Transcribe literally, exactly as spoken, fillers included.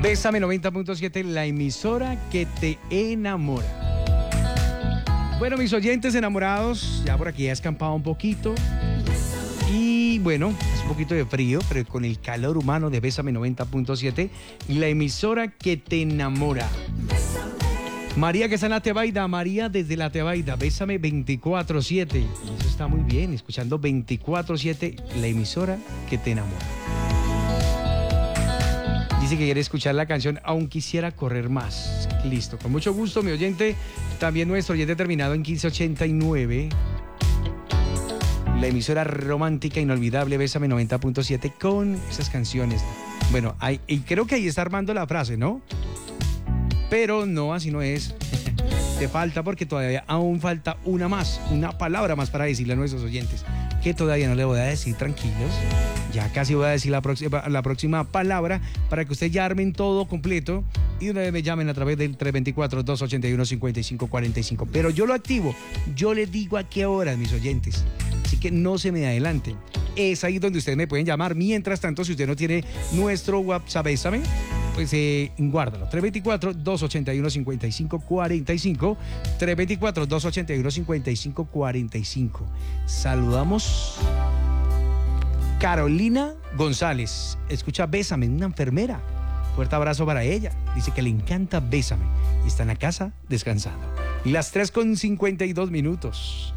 Bésame noventa punto siete, la emisora que te enamora. Bueno, mis oyentes enamorados, ya por aquí ha escampado un poquito. Y bueno, es un poquito de frío, pero con el calor humano de Bésame noventa punto siete, la emisora que te enamora. María, que está en la Tebaida, María desde la Tebaida, Bésame veinticuatro siete. Y eso está muy bien, escuchando veinticuatro siete, la emisora que te enamora. Dice que quiere escuchar la canción Aún quisiera correr más. Listo, con mucho gusto, mi oyente. También nuestro oyente terminado en quince ochenta y nueve. La emisora romántica inolvidable Bésame noventa punto siete con esas canciones. Bueno, hay, y creo que ahí está armando la frase, ¿no? Pero no, así no es. Te falta, porque todavía aún falta una más, una palabra más para decirle a nuestros oyentes, que todavía no le voy a decir, tranquilos. Ya casi voy a decir la próxima, la próxima palabra para que ustedes ya armen todo completo y una vez me llamen a través del tres dos cuatro, dos ocho uno, cinco cinco cuatro cinco. Pero yo lo activo, yo les digo a qué horas, mis oyentes. Así que no se me adelanten. Es ahí donde ustedes me pueden llamar. Mientras tanto, si usted no tiene nuestro WhatsApp, Bésame, pues eh, guárdalo. tres dos cuatro, dos ocho uno, cinco cinco cuatro cinco. tres dos cuatro, dos ocho uno, cinco cinco cuatro cinco. Saludamos Carolina González. Escucha Bésame, una enfermera. Fuerte abrazo para ella. Dice que le encanta Bésame y está en la casa descansando. Y las tres con cincuenta y dos minutos.